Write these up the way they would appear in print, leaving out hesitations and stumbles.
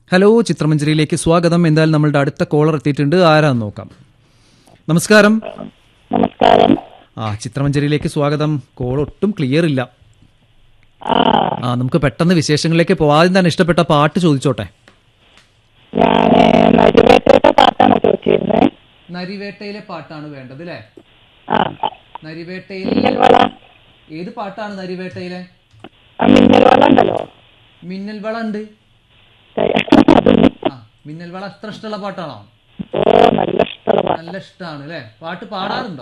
Hello, ചിത്രമഞ്ജരിയിലേക്ക് സ്വാഗതം. എന്തായാലും നമ്മളുടെ അടുത്ത കോളർ എത്തിയിട്ടുണ്ട്. ആരാന്ന് നോക്കാം. നമസ്കാരം. നമസ്കാരം. ചിത്രമഞ്ജരിയിലേക്ക് സ്വാഗതം. കോൾ ഒട്ടും ക്ലിയർ ഇല്ല. നമുക്ക് പെട്ടെന്ന് വിശേഷങ്ങളിലേക്ക് പോവാം. ആദ്യം തന്നെ ഇഷ്ടപ്പെട്ട പാട്ട് ചോദിച്ചോട്ടെ. നരിവേട്ടയിലെ പാട്ടാണ് വേണ്ടത് അല്ലേ? നരിവേട്ടയിൽ ഏത് പാട്ടാണ് നരിവേട്ടയിലെ? മിന്നൽ വള ഉണ്ട്. മിന്നൽ വള അത്ര ഇഷ്ടമുള്ള പാട്ടാണോ? നല്ല ഇഷ്ടമാണ് അല്ലേ? പാട്ട് പാടാറുണ്ടോ?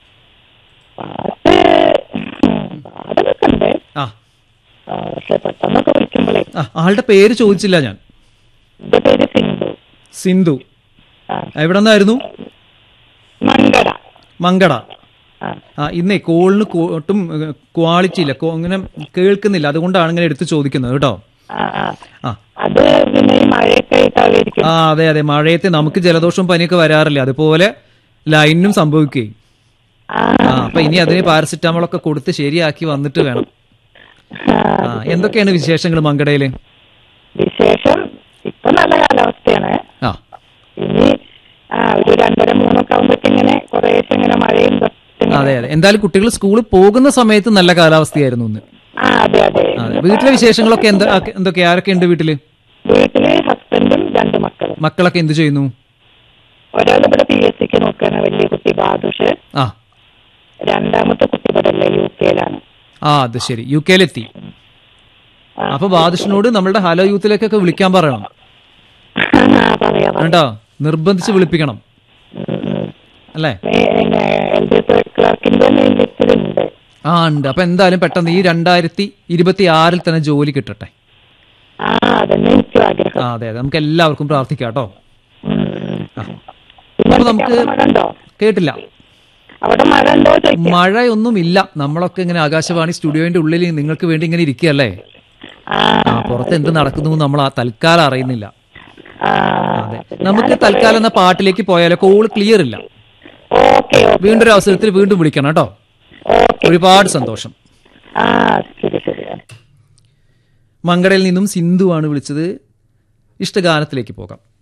ആളുടെ പേര് ചോദിച്ചില്ല ഞാൻ. സിന്ധു. എവിടെ നിന്നായിരുന്നു? മങ്കട. ഇന്നേ കോളിന് ഒട്ടും ക്വാളിറ്റി ഇല്ല, അങ്ങനെ കേൾക്കുന്നില്ല. അതുകൊണ്ടാണ് ഇങ്ങനെ എടുത്ത് ചോദിക്കുന്നത് കേട്ടോ. അതെ അതെ, മഴയത്ത് നമുക്ക് ജലദോഷവും പനിയൊക്കെ വരാറില്ല, അതുപോലെ ലൈനും സംഭവിക്കുകയും. അപ്പൊ ഇനി അതിന് പാരസിറ്റാമോളൊക്കെ കൊടുത്ത് ശരിയാക്കി വന്നിട്ട് വേണം. എന്തൊക്കെയാണ് വിശേഷങ്ങൾ മങ്കടയില്? വിശേഷം ഇപ്പൊ നല്ല കാലാവസ്ഥയാണ്. ഇനി ഒരു 2:30-3 ആവുമ്പോഴേക്കിങ്ങനെ കുറേശ്ശെ ഇങ്ങനെ മഴയും. അതെ അതെ, എന്തായാലും കുട്ടികൾ സ്കൂളിൽ പോകുന്ന സമയത്ത് നല്ല കാലാവസ്ഥയായിരുന്നു ഇന്ന്. അതെ അതെ. വീട്ടിലെ വിശേഷങ്ങളൊക്കെ എന്തൊക്കെ? ആരൊക്കെ ഉണ്ട് വീട്ടില്? വീട്ടില് ഹസ്ബൻഡും 2 മക്കളും. മക്കളൊക്കെ എന്ത് ചെയ്യുന്നു? ഒരാൾ ഇവിടെ PSC നോക്കാണ്, വലിയ കുട്ടി ബാദുഷ്. രണ്ടാമത്തെ കുട്ടി ഇവിടെ UK-യിലാണ്. അത് ശരി, UK-യിലെത്തി. അപ്പൊ ബാദുഷിനോട് നമ്മളുടെ ഹലോ യൂത്തിലേക്കൊക്കെ വിളിക്കാൻ പറയണം കേട്ടോ, നിർബന്ധിച്ച് വിളിപ്പിക്കണം അല്ലേ? ഉണ്ട്. അപ്പൊ എന്തായാലും പെട്ടെന്ന് ഈ 2026 തന്നെ ജോലി കിട്ടട്ടെ. അതെ അതെ, നമുക്ക് എല്ലാവർക്കും പ്രാർത്ഥിക്കാം കേട്ടോ. അപ്പൊ നമുക്ക് കേട്ടില്ല. മഴയൊന്നുമില്ല. നമ്മളൊക്കെ ഇങ്ങനെ ആകാശവാണി സ്റ്റുഡിയോന്റെ ഉള്ളിൽ നിങ്ങൾക്ക് വേണ്ടി ഇങ്ങനെ ഇരിക്കുകയല്ലേ. പുറത്ത് എന്ത് നടക്കുന്നു നമ്മൾ തൽക്കാലം അറിയുന്നില്ല. അതെ, നമുക്ക് തൽക്കാലം എന്ന പാട്ടിലേക്ക് പോയാലോ? കോള് ക്ലിയർ ഇല്ല. വീണ്ടും ഒരു അവസരത്തിൽ വീണ്ടും വിളിക്കണം കേട്ടോ. ഒരുപാട് സന്തോഷം. മങ്കടയിൽ നിന്നും സിന്ധുവാണ് വിളിച്ചത്. ഇഷ്ടഗാനത്തിലേക്ക് പോകാം.